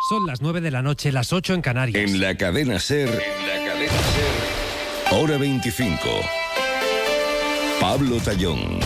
Son las 9 de la noche, las 8 en Canarias. En la cadena SER, Hora 25. Pablo Tallón.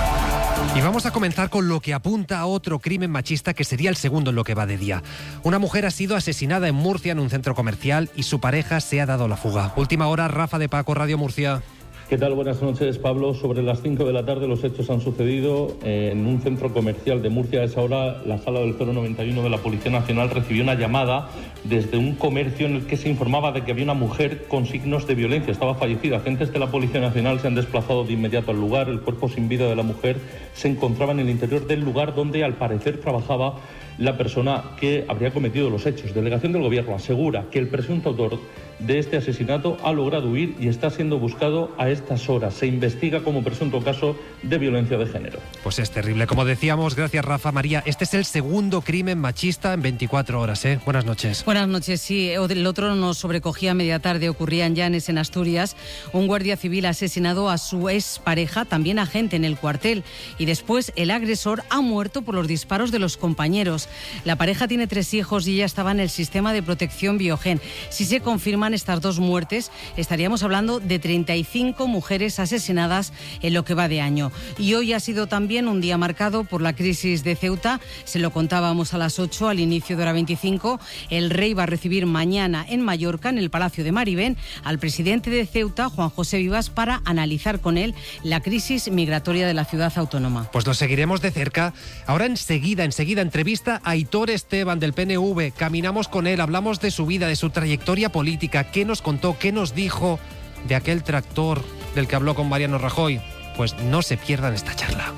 Y vamos a comenzar con lo que apunta a otro crimen machista que sería el segundo en lo que va de día. Una mujer ha sido asesinada en Murcia en un centro comercial y su pareja se ha dado la fuga. Última hora, Rafa de Paco, Radio Murcia. ¿Qué tal? Buenas noches, Pablo. Sobre las 5 de la tarde los hechos han sucedido en un centro comercial de Murcia. A esa hora la sala del 091 de la Policía Nacional recibió una llamada desde un comercio en el que se informaba de que había una mujer con signos de violencia. Estaba fallecida. Agentes de la Policía Nacional se han desplazado de inmediato al lugar. El cuerpo sin vida de la mujer se encontraba en el interior del lugar donde al parecer trabajaba la persona que habría cometido los hechos. Delegación del Gobierno asegura que el presunto autor de este asesinato ha logrado huir y está siendo buscado a estas horas. Se investiga como presunto caso de violencia de género. Pues es terrible. Como decíamos, gracias Rafa. María, este es el segundo crimen machista en 24 horas, ¿eh? Buenas noches. Buenas noches, sí. El otro nos sobrecogía a media tarde. Ocurría en Llanes, en Asturias. Un guardia civil ha asesinado a su expareja, también agente en el cuartel. Y después el agresor ha muerto por los disparos de los compañeros. La pareja tiene 3 hijos y ella estaba en el sistema de protección Biogen. Si se confirman estas 2 muertes, estaríamos hablando de 35 mujeres asesinadas en lo que va de año. Y hoy ha sido también un día marcado por la crisis de Ceuta. Se lo contábamos a las 8 al inicio de Hora 25. El rey va a recibir mañana en Mallorca, en el Palacio de Maribén, al presidente de Ceuta, Juan José Vivas, para analizar con él la crisis migratoria de la ciudad autónoma. Pues lo seguiremos de cerca. Ahora enseguida, entrevista a Aitor Esteban del PNV. Caminamos con él, hablamos de su vida, de su trayectoria política. ¿Qué nos contó? ¿Qué nos dijo de aquel tractor del que habló con Mariano Rajoy? Pues no se pierdan esta charla.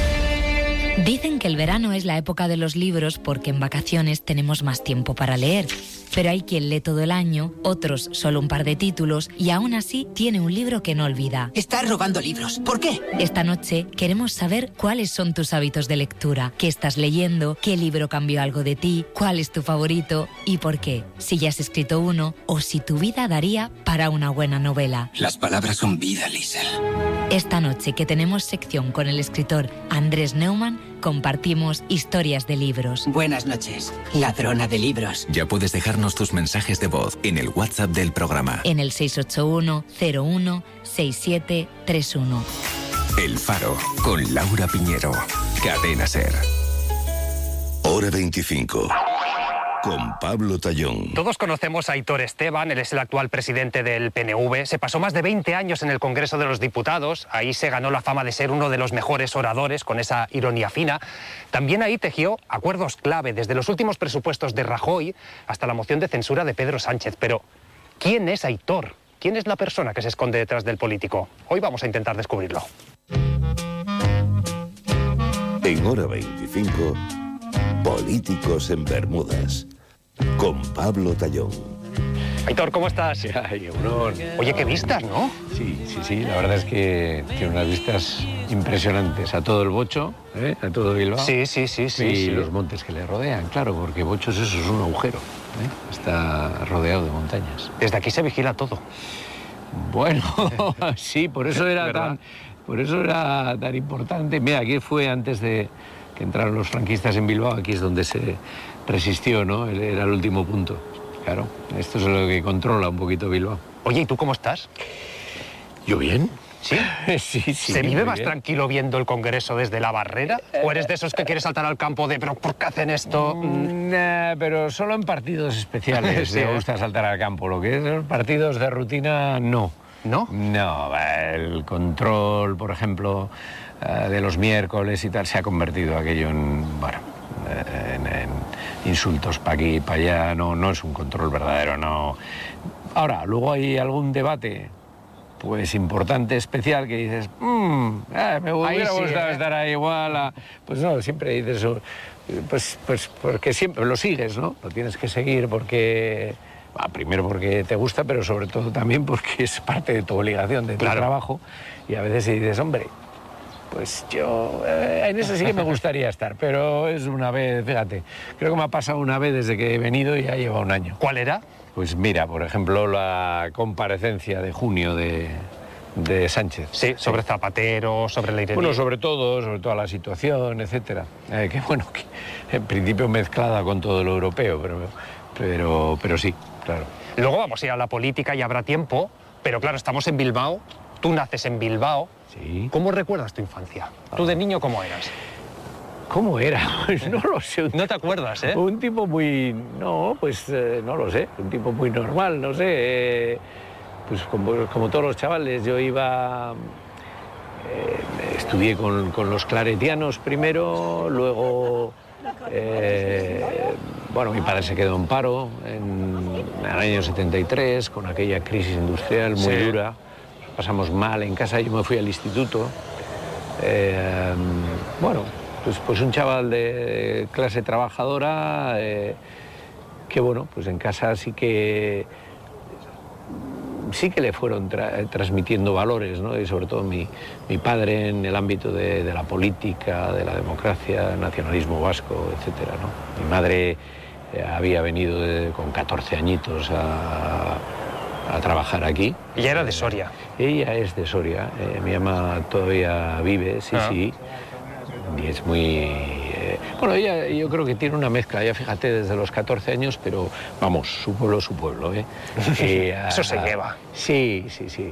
Dicen que el verano es la época de los libros porque en vacaciones tenemos más tiempo para leer. Pero hay quien lee todo el año, otros solo un par de títulos y aún así tiene un libro que no olvida. Estás robando libros. ¿Por qué? Esta noche queremos saber cuáles son tus hábitos de lectura, qué estás leyendo, qué libro cambió algo de ti, cuál es tu favorito y por qué. Si ya has escrito uno o si tu vida daría para una buena novela. Las palabras son vida, Liesl. Esta noche que tenemos sección con el escritor Andrés Neumann, compartimos historias de libros. Buenas noches, ladrona de libros. Ya puedes dejarnos tus mensajes de voz en el WhatsApp del programa. En el 681-01-6731. El Faro, con Laura Piñero. Cadena SER. Hora 25. Con Pablo Tallón. Todos conocemos a Aitor Esteban, él es el actual presidente del PNV. Se pasó más de 20 años en el Congreso de los Diputados. Ahí se ganó la fama de ser uno de los mejores oradores, con esa ironía fina. También ahí tejió acuerdos clave, desde los últimos presupuestos de Rajoy hasta la moción de censura de Pedro Sánchez. Pero, ¿quién es Aitor? ¿Quién es la persona que se esconde detrás del político? Hoy vamos a intentar descubrirlo. En Hora 25, Políticos en Bermudas, con Pablo Tallón. Aitor, ¿cómo estás? Ay, honor. Oye, qué vistas, ¿no? Sí, la verdad es que tiene unas vistas impresionantes a todo el Bocho, a todo Bilbao. Sí. Y los montes que le rodean, claro, porque Bochos eso es un agujero, está rodeado de montañas. Desde aquí se vigila todo. Bueno, sí, por eso era tan importante. Mira, aquí fue antes de que entraron los franquistas en Bilbao, aquí es donde se resistió, ¿no? Era el último punto. Claro, esto es lo que controla un poquito Bilbao. Oye, ¿y tú cómo estás? ¿Yo bien? ¿Sí? Sí. ¿Se vive más tranquilo viendo el Congreso desde la barrera? ¿O eres de esos que quieres saltar al campo de, pero ¿por qué hacen esto? Pero solo en partidos especiales me gusta saltar al campo. Lo que es los partidos de rutina, no. ¿No? No, el control, por ejemplo, de los miércoles y tal, se ha convertido aquello en insultos para aquí y para allá. No es un control verdadero, no. Ahora, luego hay algún debate pues importante, especial, que dices, me hubiera gustado estar ahí igual. Pues no, siempre dices, pues porque siempre lo sigues, ¿no? Lo tienes que seguir porque, primero porque te gusta, pero sobre todo también porque es parte de tu obligación, de tu trabajo. Y a veces dices, hombre, pues yo en eso sí que me gustaría estar, pero es una vez, fíjate, creo que me ha pasado una vez desde que he venido y ya lleva un año. ¿Cuál era? Pues mira, por ejemplo, la comparecencia de junio de de Sánchez. Sí, sobre Zapatero, sobre la Bueno, sobre toda la situación, etcétera. Que bueno, que en principio mezclada con todo lo europeo, pero sí, claro. Luego vamos a ir a la política y habrá tiempo, pero claro, estamos en Bilbao, tú naces en Bilbao. Sí. ¿Cómo recuerdas tu infancia? ¿Tú de niño cómo eras? ¿Cómo era? Pues no lo sé. No te acuerdas, ¿eh? Un tipo muy... No, pues no lo sé. Un tipo muy normal, no sé. Pues como todos los chavales, yo iba... estudié con los claretianos primero, luego... bueno, mi padre se quedó en paro en el año 73, con aquella crisis industrial muy dura. Nos pasamos mal en casa, yo me fui al instituto. Bueno, pues un chaval de clase trabajadora que, bueno, pues en casa sí que le fueron transmitiendo valores, ¿no? Y sobre todo mi padre en el ámbito de la política, de la democracia, nacionalismo vasco, etcétera, ¿no? Mi madre había venido con 14 añitos a trabajar aquí. Ella era de Soria. Ella es de Soria. Mi mamá todavía vive, sí. Y es muy... bueno, ella yo creo que tiene una mezcla, ya fíjate, desde los 14 años, pero vamos, su pueblo, ¿eh? Eso se lleva. Sí.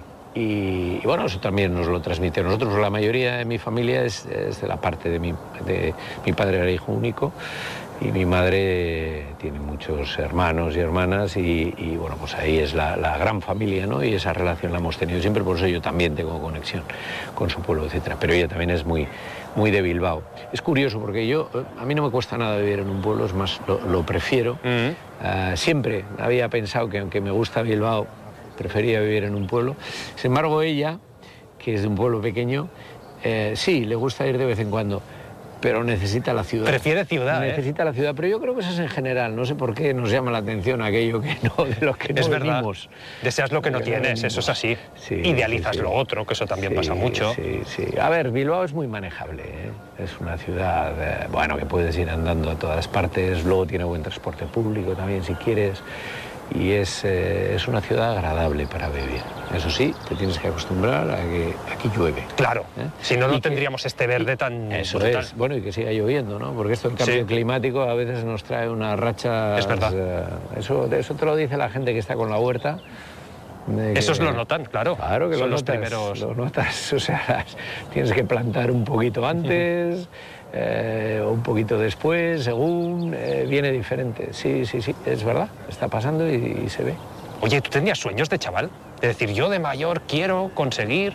Y bueno, eso también nos lo transmite. Nosotros, la mayoría de mi familia es de la parte de mi padre era hijo único y mi madre tiene muchos hermanos y hermanas y bueno, pues ahí es la gran familia, ¿no? Y esa relación la hemos tenido siempre, por eso yo también tengo conexión con su pueblo, etcétera. Pero ella también es muy de Bilbao. Es curioso porque a mí no me cuesta nada vivir en un pueblo, es más, lo prefiero. Siempre había pensado que aunque me gusta Bilbao, prefería vivir en un pueblo. Sin embargo, ella, que es de un pueblo pequeño, sí, le gusta ir de vez en cuando, pero necesita la ciudad. Prefiere ciudad, Necesita la ciudad, pero yo creo que eso es en general. No sé por qué nos llama la atención aquello que no, de lo que no es venimos. Verdad. Deseas lo que no tienes, eso es así. Sí, idealizas lo otro, que eso también pasa mucho. Sí. A ver, Bilbao es muy manejable, ¿eh? Es una ciudad, bueno, que puedes ir andando a todas partes, luego tiene buen transporte público también si quieres. Y es una ciudad agradable para vivir. Eso sí, te tienes que acostumbrar a que aquí llueve. Claro, si no, no tendríamos este verde tan eso brutal. Es, bueno, y que siga lloviendo, ¿no? Porque esto, el cambio climático, a veces nos trae una racha... Es verdad. Eso te lo dice la gente que está con la huerta. Esos lo notan, claro. Claro que son lo los notas, primeros. lo notas, o sea, tienes que plantar un poquito antes... un poquito después, según, viene diferente. Sí, es verdad, está pasando y se ve. Oye, ¿tú tenías sueños de chaval? Es decir, yo de mayor quiero conseguir...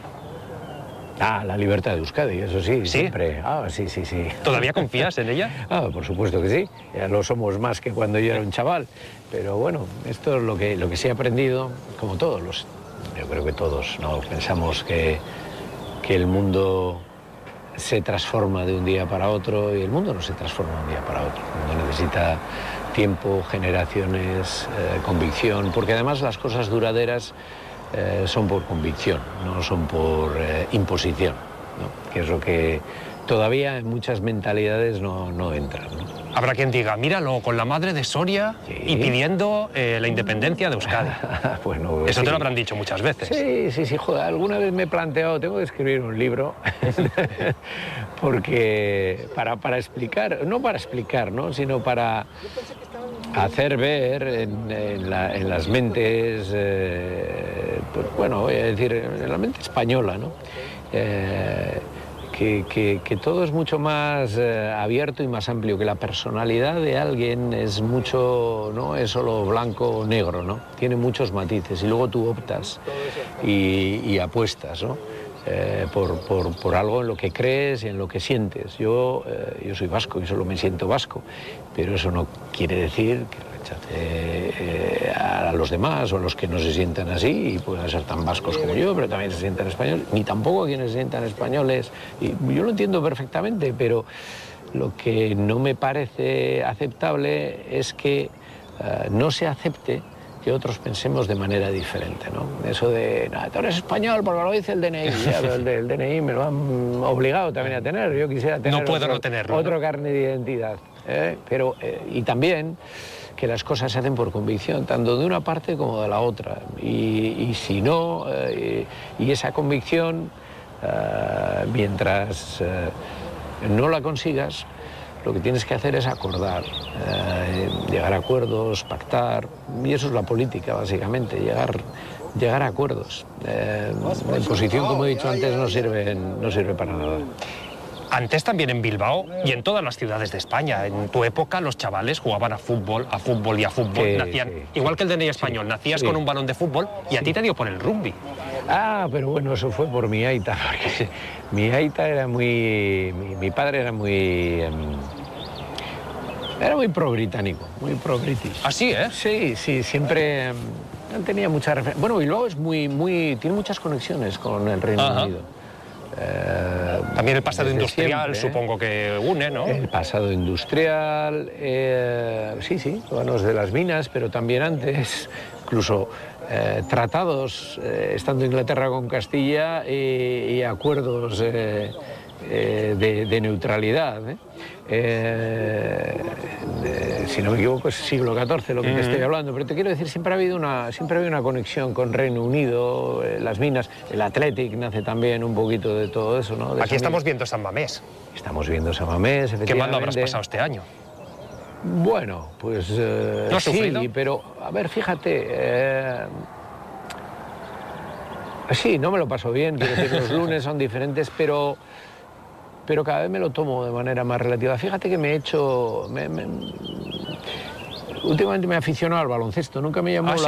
La libertad de Euskadi, eso sí, siempre. Sí. ¿Todavía confías en ella? Por supuesto que sí, ya lo somos más que cuando yo era un chaval. Pero bueno, esto es lo que sí he aprendido, como todos yo creo que todos, ¿no? Pensamos que el mundo se transforma de un día para otro y el mundo no se transforma de un día para otro. El mundo necesita tiempo, generaciones, convicción, porque además las cosas duraderas son por convicción, no son por imposición, ¿no? Que es lo que todavía en muchas mentalidades no entra, ¿no? Habrá quien diga, míralo, con la madre de Soria y pidiendo la independencia de Euskadi. Bueno, eso te lo habrán dicho muchas veces. Sí, joder, alguna vez me he planteado, tengo que escribir un libro, porque para explicar, no para explicar, ¿no? Sino para hacer ver en las mentes, pues, bueno, voy a decir, en la mente española, ¿no? Que todo es mucho más abierto y más amplio, que la personalidad de alguien es mucho, no es solo blanco o negro, ¿no? Tiene muchos matices y luego tú optas y apuestas, ¿no? Por algo en lo que crees y en lo que sientes. Yo soy vasco y solo me siento vasco, pero eso no quiere decir que rechace a los demás o a los que no se sientan así y puedan ser tan vascos como yo, pero también se sientan españoles, ni tampoco a quienes se sientan españoles. Y yo lo entiendo perfectamente, pero lo que no me parece aceptable es que no se acepte que otros pensemos de manera diferente, ¿no? Eso de, tú eres español porque lo dice el DNI, ya, pero el DNI me lo han obligado también a tener, yo quisiera tener no puedo no tenerlo, otro carnet de identidad. pero y también que las cosas se hacen por convicción, tanto de una parte como de la otra. Y si no, y esa convicción, mientras no la consigas, lo que tienes que hacer es acordar, llegar a acuerdos, pactar, y eso es la política, básicamente, llegar a acuerdos. La imposición, como he dicho antes, no sirve para nada. Antes también en Bilbao y en todas las ciudades de España. En tu época los chavales jugaban a fútbol y a fútbol. Sí, nacían, sí, igual que el DNI español, nacías con un balón de fútbol y a ti te dio por el rugby. Ah, pero bueno, eso fue por mi aita, porque mi aita era muy... Mi padre era muy pro-británico, muy pro-british. ¿Ah, sí, Sí, siempre tenía mucha referencia. Bueno, Bilbao es tiene muchas conexiones con el Reino Unido. También el pasado industrial, siempre, supongo que une, ¿no? El pasado industrial, sí, bueno, de las minas, pero también antes, incluso tratados, estando Inglaterra con Castilla, y acuerdos de neutralidad. Si no me equivoco, es siglo XIV lo que te estoy hablando, pero te quiero decir, siempre ha habido una conexión con Reino Unido, las minas, el Athletic nace también un poquito de todo eso, ¿no? Aquí estamos viendo San Mamés. Estamos viendo San Mamés, efectivamente. ¿Qué mal lo habrás pasado este año? Bueno, pues ¿No has sufrido? Sí, pero a ver, fíjate, sí, no me lo paso bien, quiero decir, los lunes son diferentes, pero cada vez me lo tomo de manera más relativa. Fíjate que últimamente me he aficionado al baloncesto, nunca me llamó